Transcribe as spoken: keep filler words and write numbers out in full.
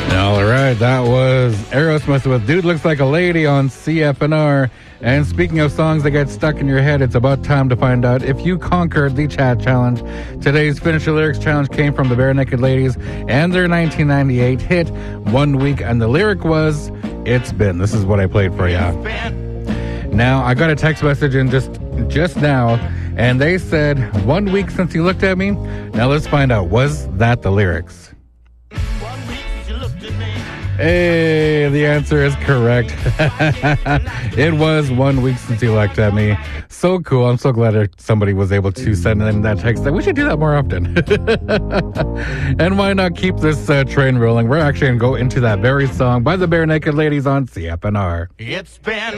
All right, that was Aerosmith with Dude Looks Like a Lady on C F N R. And speaking of songs that get stuck in your head, it's about time to find out if you conquered the chat challenge. Today's Finish Your Lyrics challenge came from the Bare Naked Ladies and their nineteen ninety-eight hit, One Week, and the lyric was, It's Been. This is what I played for you. Now, I got a text message in just, just now, and they said, one week since you looked at me. Now let's find out, was that the lyrics? Hey, the answer is correct. It was one week since you looked at me. So cool. I'm so glad somebody was able to send in that text. We should do that more often. And why not keep this uh, train rolling? We're actually going to go into that very song by the Bare Naked Ladies on C F N R. It's been